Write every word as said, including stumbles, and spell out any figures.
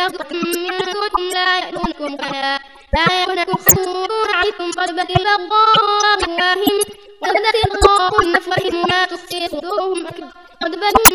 بساطة من سوء لا يأتونكم خلا لا يأتونكم خلا عليكم قد بدل الله أفواههم وبدت الله أفواههم ما تخفي صدورهم أكبر قد بدت